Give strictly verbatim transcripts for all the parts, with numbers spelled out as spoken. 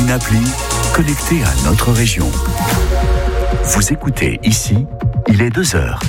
une appli connectée à notre région. Vous écoutez ici, il est deux heures.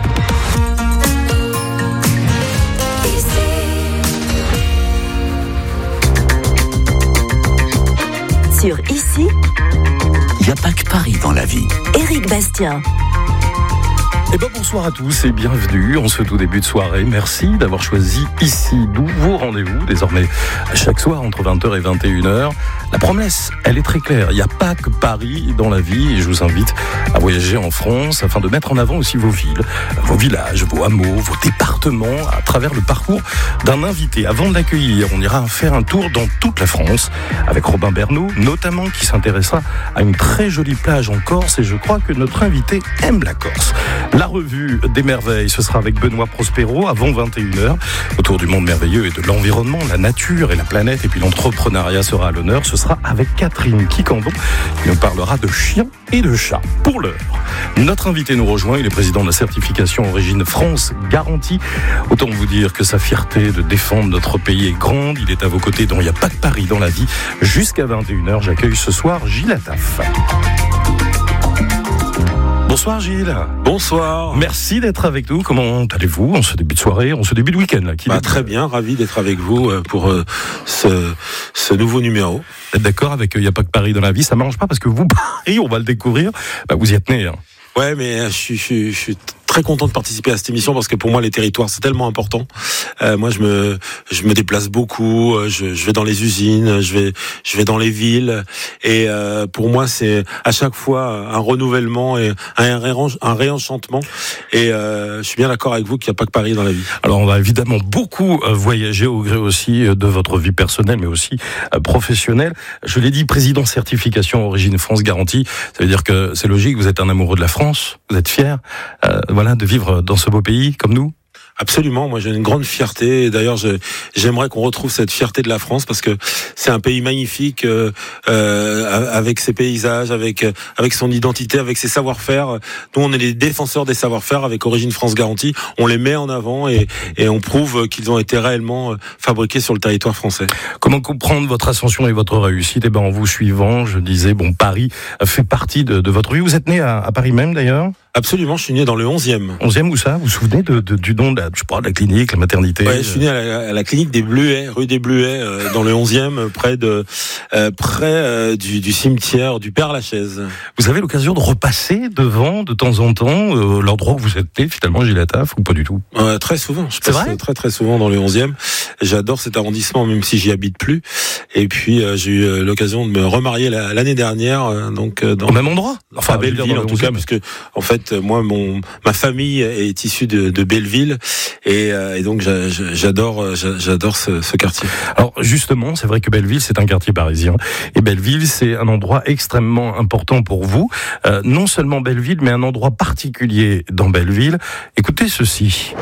Sur Ici, il n'y a pas que Paris dans la vie. Éric Bastien. Eh ben bonsoir à tous et bienvenue en ce tout début de soirée. Merci d'avoir choisi Ici, d'où vos rendez-vous désormais chaque soir entre vingt heures et vingt et une heures. La promesse, elle est très claire. Il n'y a pas que Paris dans la vie et je vous invite à voyager en France afin de mettre en avant aussi vos villes, vos villages, vos hameaux, vos départements à travers le parcours d'un invité. Avant de l'accueillir, on ira faire un tour dans toute la France avec Robin Bernot, notamment qui s'intéressera à une très jolie plage en Corse et je crois que notre invité aime la Corse. La revue des merveilles, ce sera avec Benoît Prospero avant vingt et une heures. Autour du monde merveilleux et de l'environnement, la nature et la planète, et puis l'entrepreneuriat sera à l'honneur. Ce sera avec Catherine Quicandon qui nous parlera de chiens et de chats. Pour l'heure, notre invité nous rejoint. Il est président de la certification Origine France Garantie. Autant vous dire que sa fierté de défendre notre pays est grande. Il est à vos côtés dans Il n'y a pas que Paris dans la vie. Jusqu'à vingt et une heures, j'accueille ce soir Gilles Attaf. Bonsoir Gilles. Bonsoir. Merci d'être avec nous. Comment allez-vous en ce début de soirée, en ce début de week-end là, qui bah, Très bien, ravi d'être avec vous pour euh, ce, ce nouveau numéro. Vous êtes d'accord avec Il n'y a pas que Paris dans la vie? Ça ne m'arrange pas parce que vous, Paris, on va le découvrir. Bah, vous y êtes né. Hein. Ouais, mais je suis, je suis, je suis très content de participer à cette émission parce que pour moi les territoires c'est tellement important. Euh, moi je me je me déplace beaucoup, je, je vais dans les usines, je vais je vais dans les villes et euh, pour moi c'est à chaque fois un renouvellement et un, réench- un réenchantement et euh, je suis bien d'accord avec vous qu'il n'y a pas que Paris dans la vie. Alors on va évidemment beaucoup voyager au gré aussi de votre vie personnelle mais aussi professionnelle. Je l'ai dit, président certification Origine France Garantie, ça veut dire que c'est logique, vous êtes un amoureux de la France, vous êtes fier. Euh, Voilà, de vivre dans ce beau pays comme nous. Absolument, moi j'ai une grande fierté. D'ailleurs, je, j'aimerais qu'on retrouve cette fierté de la France parce que c'est un pays magnifique euh, euh, avec ses paysages, avec avec son identité, avec ses savoir-faire. Nous, on est les défenseurs des savoir-faire avec Origine France Garantie. On les met en avant et, et on prouve qu'ils ont été réellement fabriqués sur le territoire français. Comment comprendre votre ascension et votre réussite? Eh ben, en vous suivant, je disais, bon, Paris fait partie de, de votre vie. Vous êtes né à, à Paris même, d'ailleurs? Absolument, je suis né dans le onzième. onzième, où ça? Vous vous souvenez de, de, du nom de la, je sais pas, de la clinique, la maternité? Ouais, je suis né à la, à la clinique des Bleuets, rue des Bleuets, euh, dans le onzième, près de euh, près euh, du, du cimetière du Père-Lachaise. Vous avez l'occasion de repasser devant, de temps en temps, euh, l'endroit où vous êtes né, finalement, Gilles Attaf, ou pas du tout? euh, Très souvent, je C'est passe vrai très très souvent dans le onzième. J'adore cet arrondissement, même si j'y habite plus. Et puis, euh, j'ai eu euh, l'occasion de me remarier la, l'année dernière, euh, donc euh, dans... Au même endroit? Enfin, à Belleville, en tout cas, parce que, en fait, moi, mon ma famille est issue de, de Belleville et, euh, et donc j'a, j'adore j'adore ce, ce quartier. Alors justement, c'est vrai que Belleville c'est un quartier parisien et Belleville c'est un endroit extrêmement important pour vous. Euh, non seulement Belleville, mais un endroit particulier dans Belleville. Écoutez ceci.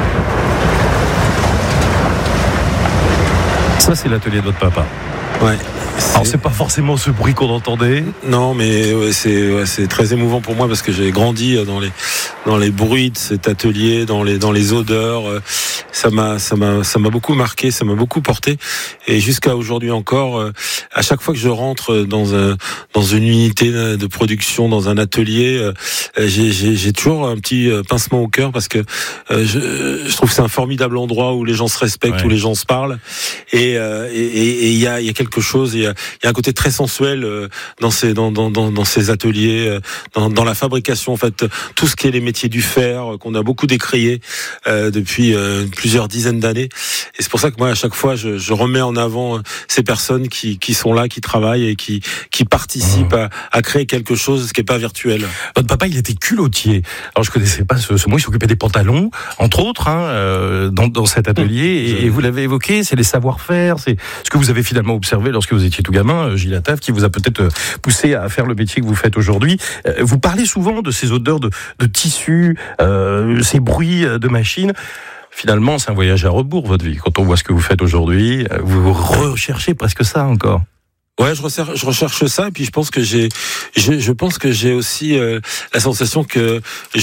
Ça c'est l'atelier de votre papa. Ouais. C'est... Alors c'est pas forcément ce bruit qu'on entendait. Non, mais ouais, c'est ouais, c'est très émouvant pour moi parce que j'ai grandi dans les dans les bruits de cet atelier, dans les dans les odeurs. Ça m'a ça m'a ça m'a beaucoup marqué, ça m'a beaucoup porté et jusqu'à aujourd'hui encore, à chaque fois que je rentre dans un dans une unité de production, dans un atelier, j'ai j'ai, j'ai toujours un petit pincement au cœur parce que je, je trouve que c'est un formidable endroit où les gens se respectent, ouais. Où les gens se parlent et et il y a il y a quelque chose. Il y a, il y a un côté très sensuel dans ces dans dans dans, dans ces ateliers, dans, dans la fabrication en fait, tout ce qui est les métiers du fer qu'on a beaucoup décrié euh, depuis euh, plusieurs dizaines d'années. Et c'est pour ça que moi à chaque fois je, je remets en avant ces personnes qui qui sont là, qui travaillent et qui qui participent mmh. à, à créer quelque chose qui est pas virtuel. Votre papa il était culottier. Alors je connaissais pas ce, ce mot. Il s'occupait des pantalons, entre autres, hein, euh, dans dans cet atelier. Mmh. Et, et vous l'avez évoqué, c'est les savoir-faire, c'est ce que vous avez finalement observé lorsque vous étiez tout gamin, Gilles Attaf, qui vous a peut-être poussé à faire le métier que vous faites aujourd'hui. Vous parlez souvent de ces odeurs de, de tissus, euh, ces bruits de machines. Finalement, c'est un voyage à rebours, votre vie. Quand on voit ce que vous faites aujourd'hui, vous recherchez presque ça encore. Ouais, je recherche, je recherche ça, et puis je pense que j'ai, je, je pense que j'ai aussi euh, la sensation que